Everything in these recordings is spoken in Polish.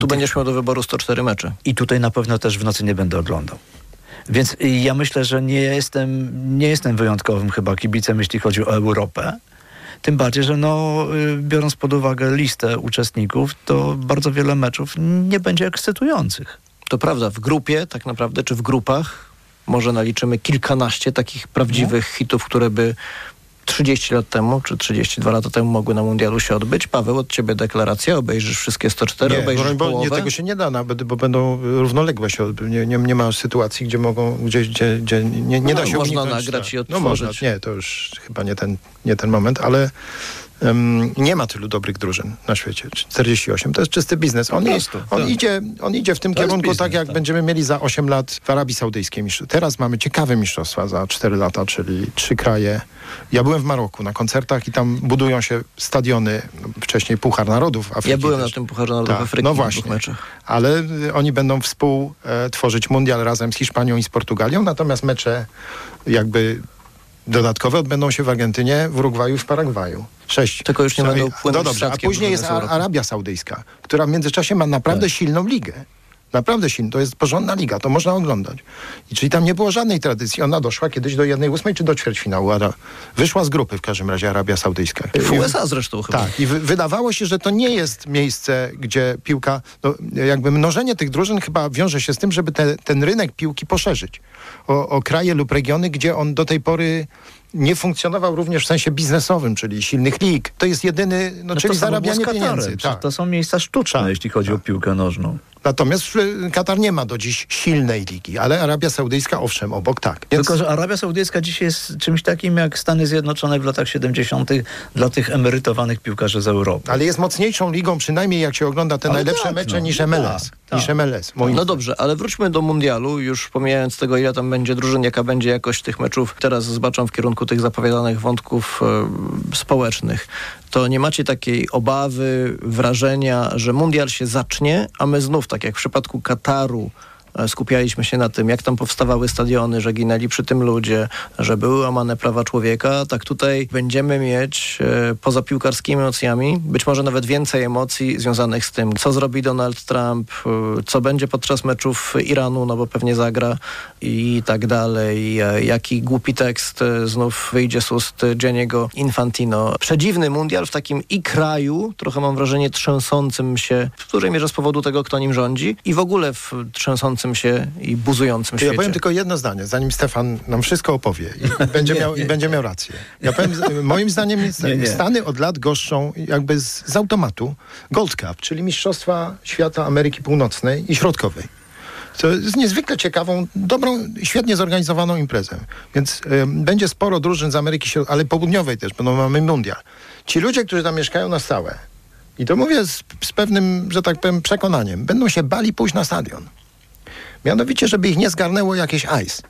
Tu będziesz miał do wyboru 104 mecze. I tutaj na pewno też w nocy nie będę oglądał. Więc ja myślę, że nie jestem wyjątkowym chyba kibicem, jeśli chodzi o Europę. Tym bardziej, że biorąc pod uwagę listę uczestników, to bardzo wiele meczów nie będzie ekscytujących. To prawda, w grupie tak naprawdę, czy w grupach może naliczymy kilkanaście takich prawdziwych hitów, które by 30 lat temu, czy 32 lata temu mogły na mundialu się odbyć. Paweł, od ciebie deklaracja, obejrzysz wszystkie 104, obejrzysz połowę? Tego się nie da nawet, bo będą równoległe się, nie ma sytuacji, gdzie mogą, gdzie nie da się można uniknąć. nagrać i odtworzyć. No można, nie, to już chyba nie ten moment, ale nie ma tylu dobrych drużyn na świecie. 48, to jest czysty biznes. On idzie w tym kierunku, biznes, tak jak będziemy mieli za 8 lat w Arabii Saudyjskiej. Teraz mamy ciekawe mistrzostwa za 4 lata, czyli 3 kraje. Ja byłem w Maroku na koncertach i tam budują się stadiony, wcześniej Puchar Narodów Afryki. Ja byłem na tym Pucharze Narodów Afryki. No właśnie, ale oni będą współtworzyć mundial razem z Hiszpanią i z Portugalią, natomiast mecze jakby dodatkowe odbędą się w Argentynie, w Urugwaju i w Paragwaju. 6. Tylko już nie będą płynąć dobrze, a później jest Arabia Saudyjska, która w międzyczasie ma naprawdę silną ligę. Naprawdę silną. To jest porządna liga, to można oglądać. I czyli tam nie było żadnej tradycji. Ona doszła kiedyś do 1/8 czy do ćwierćfinału. Wyszła z grupy w każdym razie Arabia Saudyjska. W USA zresztą chyba. Tak. I wydawało się, że to nie jest miejsce, gdzie piłka... jakby mnożenie tych drużyn chyba wiąże się z tym, żeby ten rynek piłki poszerzyć. O kraje lub regiony, gdzie on do tej pory nie funkcjonował również w sensie biznesowym, czyli silnych lig. To jest jedyny, czyli zarabianie pieniędzy. Tak. To są miejsca sztuczne, jeśli chodzi o piłkę nożną. Natomiast Katar nie ma do dziś silnej ligi, ale Arabia Saudyjska owszem, obok tak. Więc... Tylko, że Arabia Saudyjska dzisiaj jest czymś takim jak Stany Zjednoczone w latach 70. dla tych emerytowanych piłkarzy z Europy. Ale jest mocniejszą ligą, przynajmniej jak się ogląda te najlepsze mecze niż MLS. Niż MLS. No dobrze, ale wróćmy do mundialu, już pomijając tego, ile tam będzie drużyn, jaka będzie jakość tych meczów. Teraz zbaczam w kierunku tych zapowiadanych wątków społecznych. To nie macie takiej obawy, wrażenia, że mundial się zacznie, a my znów, tak jak w przypadku Kataru, skupialiśmy się na tym, jak tam powstawały stadiony, że ginęli przy tym ludzie, że były łamane prawa człowieka, tak tutaj będziemy mieć poza piłkarskimi emocjami, być może nawet więcej emocji związanych z tym, co zrobi Donald Trump, co będzie podczas meczów Iranu, no bo pewnie zagra i tak dalej, jaki głupi tekst znów wyjdzie z ust Gianniego Infantino. Przedziwny mundial w takim i kraju, trochę mam wrażenie trzęsącym się, w której mierze z powodu tego, kto nim rządzi i w ogóle w trzęsącym się i buzującym świecie. Ja powiem tylko jedno zdanie, zanim Stefan nam wszystko opowie i będzie miał rację. Ja powiem, moim zdaniem Stany od lat goszczą jakby z automatu Gold Cup, czyli Mistrzostwa Świata Ameryki Północnej i Środkowej. To jest niezwykle ciekawą, dobrą, świetnie zorganizowaną imprezę. Więc będzie sporo drużyn z Ameryki ale Południowej też, bo mamy mundial. Ci ludzie, którzy tam mieszkają na stałe, i to mówię z pewnym, że tak powiem, przekonaniem, będą się bali pójść na stadion. Mianowicie, żeby ich nie zgarnęło jakieś ICE.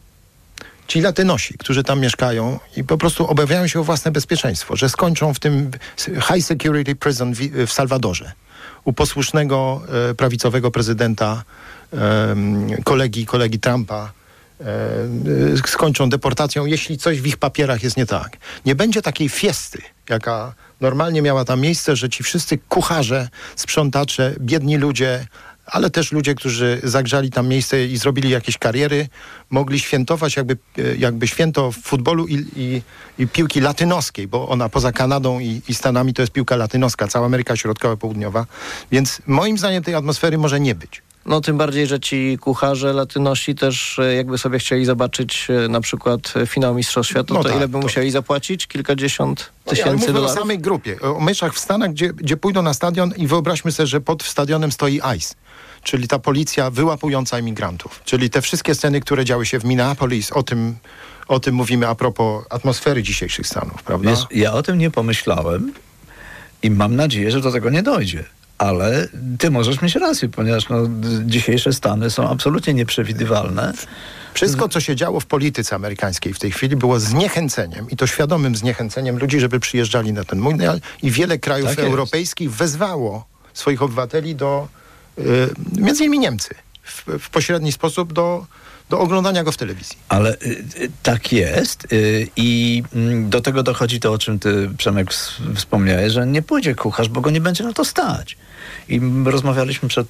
Ci Latynosi, którzy tam mieszkają i po prostu obawiają się o własne bezpieczeństwo, że skończą w tym high security prison w Salwadorze. U posłusznego prawicowego prezydenta, kolegi Trumpa, skończą deportacją, jeśli coś w ich papierach jest nie tak. Nie będzie takiej fiesty, jaka normalnie miała tam miejsce, że ci wszyscy kucharze, sprzątacze, biedni ludzie, ale też ludzie, którzy zagrzali tam miejsce i zrobili jakieś kariery, mogli świętować jakby święto futbolu i piłki latynoskiej, bo ona poza Kanadą i Stanami to jest piłka latynoska, cała Ameryka Środkowa, Południowa. Więc moim zdaniem tej atmosfery może nie być. No tym bardziej, że ci kucharze latynosi też jakby sobie chcieli zobaczyć na przykład finał Mistrzostw Świata, to ile by musieli zapłacić? Kilkadziesiąt tysięcy $1000? dolarów? O samej grupie, o meczach w Stanach, gdzie pójdą na stadion i wyobraźmy sobie, że pod stadionem stoi ICE, czyli ta policja wyłapująca imigrantów. Czyli te wszystkie sceny, które działy się w Minneapolis, o tym mówimy a propos atmosfery dzisiejszych Stanów, prawda? Wiesz, ja o tym nie pomyślałem i mam nadzieję, że do tego nie dojdzie. Ale ty możesz mieć rację, ponieważ dzisiejsze Stany są absolutnie nieprzewidywalne. Wszystko, co się działo w polityce amerykańskiej w tej chwili, było zniechęceniem i to świadomym zniechęceniem ludzi, żeby przyjeżdżali na ten mundial i wiele krajów europejskich wezwało swoich obywateli między innymi Niemcy, w pośredni sposób do oglądania go w telewizji. Ale tak jest i do tego dochodzi to, o czym ty, Przemek, wspomniałeś, że nie pójdzie kucharz, bo go nie będzie na to stać. I rozmawialiśmy przed